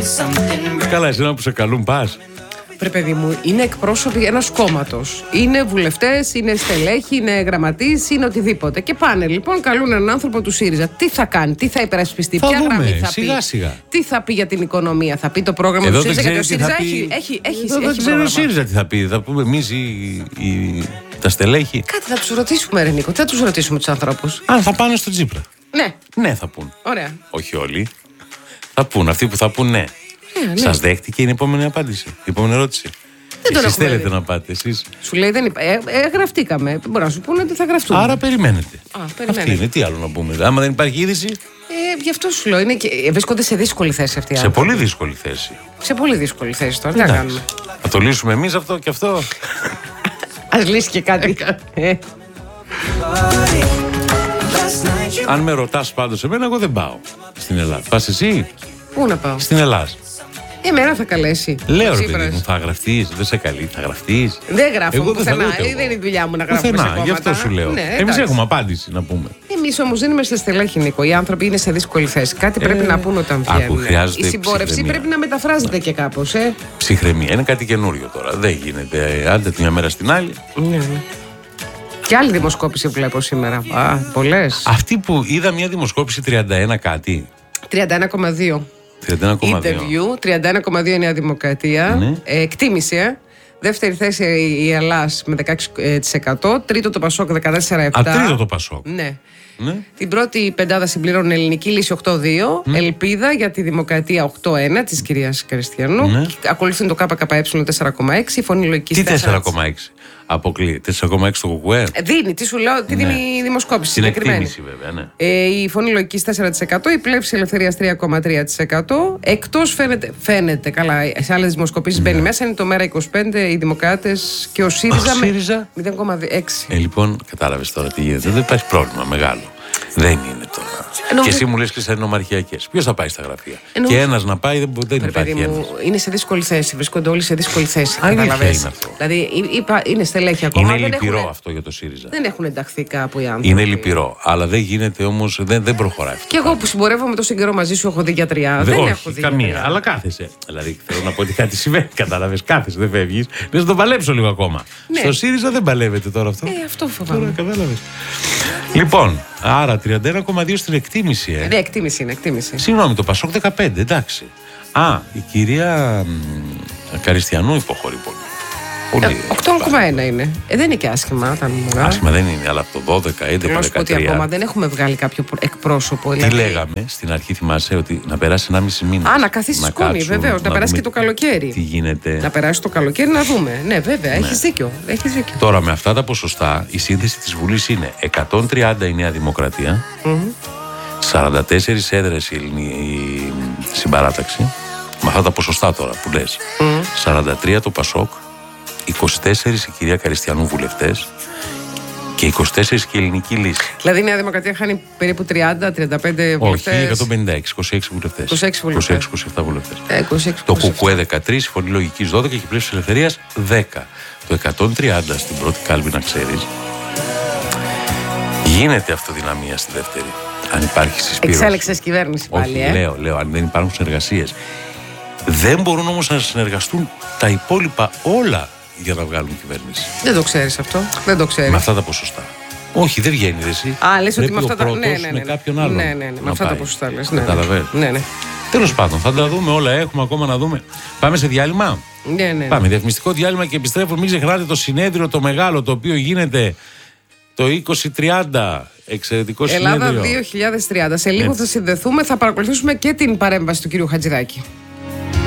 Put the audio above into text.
Καλά, εσένα που σε καλούν πας. Βρε παιδί μου, είναι εκπρόσωποι ενός κόμματος. Είναι βουλευτές, είναι στελέχοι, είναι γραμματείς, είναι οτιδήποτε. Και πάνε λοιπόν, καλούν έναν άνθρωπο του ΣΥΡΙΖΑ. Τι θα κάνει, τι θα υπερασπιστεί, ποια γραμμή θα σιγά, πει. σιγά. Τι θα πει για την οικονομία, θα πει το πρόγραμμα του ΣΥΡΙΖΑ. Γιατί ο ΣΥΡΙΖΑ έχει δεν ξέρει ο ΣΥΡΙΖΑ τι θα πει. Θα πούμε εμείς τα στελέχη. Κάτι θα τους ρωτήσουμε, ρε Νίκο. Τι θα τους ρωτήσουμε τους ανθρώπους. Αν θα πάνε στο Τσίπρα. Ναι. Ναι, θα πούν. Ωραία. Όχι όλοι. Θα πούν. Αυτοί που θα πούν ναι. Ναι. Σας δέχτηκε η επόμενη απάντηση. Η επόμενη ερώτηση. Εσείς θέλετε να πάτε, εσείς. Σου λέει δεν γραφτήκαμε. Μπορεί να σου πούνε ότι θα γραφτούμε. Άρα περιμένετε. Αυτή είναι. Τι άλλο να πούμε. Άμα δεν υπάρχει είδηση. Γι' αυτό σου λέω. Βρίσκονται σε δύσκολη θέση αυτοί οι άνθρωποι. Σε πολύ δύσκολη θέση. Σε πολύ δύσκολη θέση τώρα. Τι να κάνουμε. Θα το λύσουμε εμείς αυτό και αυτό. Ας λύσει και κάτι. Αν με ρωτάς πάντως εμένα, εγώ δεν πάω στην Ελλάδα. Πας εσύ? Πού να πάω? Στην Ελλάδα. Εμένα θα καλέσει. Λέω ρε παιδί μου, θα γραφτείς, δεν σε καλεί, θα γραφτείς. Δεν γράφω πουθενά, δεν είναι η δουλειά μου να γράφω σε κόμματα. Γι' αυτό σου λέω. Ναι, εμείς έχουμε απάντηση να πούμε. Εμείς όμως δεν είμαστε στελέχη, Νίκο. Οι άνθρωποι είναι σε δύσκολη θέση. Κάτι πρέπει να πούν όταν βγαίνουν. Η συμπόρευση πρέπει να μεταφράζεται και κάπως. Ψυχραιμία. Είναι κάτι καινούριο τώρα. Δεν γίνεται. Άντε τη μια μέρα στην άλλη. Ναι. Και άλλη δημοσκόπηση βλέπω σήμερα. Πολλές. Αυτή που είδα μια δημοσκόπηση 31 κάτι. 31,2. Interview, 31,2 η Νέα Δημοκρατία. Ναι. Εκτίμηση. Δεύτερη θέση η Ελλάς με 16%. Τρίτο το Πασόκ 14,7%. Τρίτο το Πασόκ. Ναι. Ναι. Την πρώτη πεντάδα συμπληρώνουν Ελληνική Λύση 8-2, Ελπίδα για τη Δημοκρατία 8-1 της κυρίας Καριστιανού. Ναι. Ακολουθούν το ΚΚΕ 4,6, η Φωνή Λογικής 4,6. Τι 4,6? Αποκλεί. 4,6 το ΚΚΕ. Δίνει, τι σου λέω, τι δίνει η δημοσκόπηση. Την εκτίμηση βέβαια, ναι. Η Φωνή Λογικής 4%, η Πλεύση Ελευθερίας 3,3%. Εκτός φαίνεται, καλά, σε άλλες δημοσκοπήσεις μπαίνει μέσα, είναι το Μέρα 25, οι Δημοκράτες και ο ΣΥΡΙΖΑ με 0,6. Λοιπόν, κατάλαβες τώρα τι γίνεται. Δεν υπάρχει πρόβλημα μεγάλο. Δεν είναι τώρα. Και εσύ μου λες και σαν νομαρχιακές. Ποιος θα πάει στα γραφεία? Και ένας να πάει, δεν υπάρχει ένας. Είναι σε δύσκολη θέση. Βρίσκονται όλοι σε δύσκολη θέση. Καταλαβαίνεις αυτό. Δηλαδή είναι στελέχη ακόμα. Είναι λυπηρό αυτό για το ΣΥΡΙΖΑ. Δεν έχουν ενταχθεί κάπου οι άνθρωποι. Είναι λυπηρό. Αλλά δεν γίνεται όμως, δεν προχωράει αυτό. Και εγώ που συμπορεύομαι τόσο καιρό μαζί σου έχω δει γιατριά. Δεν έχω δει καμία. Αλλά κάθεσαι. Δηλαδή θέλω να πω ότι κάτι συμβαίνει. Κατάλαβες. Κάθεσαι, δεν φεύγεις. Λες να το παλέψω λίγο ακόμα. Στο ΣΥΡΙΖΑ δεν παλεύεται τώρα αυτό. Αυτό φοβάμαι. Κατάλαβες. Λοιπόν, άρα 31,2 στην εκτίμηση. Ναι, εκτίμηση είναι, εκτίμηση. Συγγνώμη, το Πασόκ 15, εντάξει. Η κυρία Καριστιανού υποχωρεί πολύ. 8,1 είναι. Δεν είναι και άσχημα. Άσχημα δεν είναι, αλλά από το 12, 11, 13. Ότι ακόμα δεν έχουμε βγάλει κάποιο εκπρόσωπο. Τι λέγαμε στην αρχή, θυμάσαι, ότι να περάσει 1,5 μήνα. Να καθίσει σκόνη, βεβαίως. Να περάσει και το καλοκαίρι. Τι γίνεται. Να περάσει το καλοκαίρι να δούμε. Ναι, βέβαια, έχεις δίκιο. Τώρα με αυτά τα ποσοστά η σύνθεση της Βουλής είναι 130 η Νέα Δημοκρατία, 44 έδρες η Συμπαράταξη. Με αυτά τα ποσοστά τώρα που λες. 43 το Πασόκ. 24 η κυρία Καριστιανού βουλευτές και 24 και η Ελληνική Λύση. Δηλαδή η Νέα Δημοκρατία χάνει περίπου 30-35 βουλευτές. Όχι, 156, 26 βουλευτές. 26-27 βουλευτές. Το ΚΚΕ 13, η Φωνή Λογικής 12 και η Πλεύση Ελευθερίας 10. Το 130 στην πρώτη κάλπη, να ξέρεις. Γίνεται αυτοδυναμία στη δεύτερη. Αν υπάρχει συσπήρωση. Εξέλεξες κυβέρνηση πάλι. Όχι, λέω, αν δεν υπάρχουν συνεργασίες. Δεν μπορούν όμως να συνεργαστούν τα υπόλοιπα όλα για να βγάλουν κυβέρνηση. Δεν το ξέρεις αυτό. Δεν το ξέρεις. Με αυτά τα ποσοστά. Όχι, δεν βγαίνει εσύ. Λες ότι με αυτά τα ποσοστά. Ναι, με κάποιον άλλον. Ναι, με αυτά τα ποσοστά λες. Καταλαβαίνεις. Ναι. Τέλος πάντων, θα τα δούμε όλα. Έχουμε ακόμα να δούμε. Πάμε σε διάλειμμα. Ναι. Πάμε. Διαφημιστικό διάλειμμα και επιστρέφω. Μην ξεχνάτε το συνέδριο το μεγάλο το οποίο γίνεται το 2030. Εξαιρετικό συνέδριο. Ελλάδα 2030. Σε λίγο θα συνδεθούμε, θα παρακολουθήσουμε και την παρέμβαση του κύριου Χατζηδάκη.